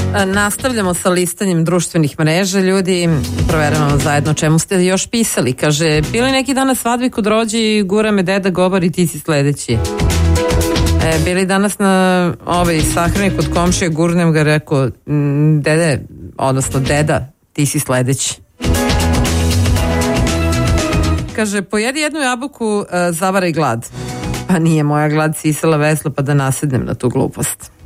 Nastavljamo sa listanjem društvenih mreža, ljudi, proveravamo zajedno čemu ste još pisali. Kaže, bili neki dan na svadbi kod rođi, gura me deda gobar i ti si sledeći. Bili danas na sahrani kod komšije, gurnem ga, rekao, dede, odnosno deda, ti si sledeći. Kaže, pojedi jednu jabuku, zavaraj glad. Pa nije moja glad sisala vesla pa da nasednem na tu glupost.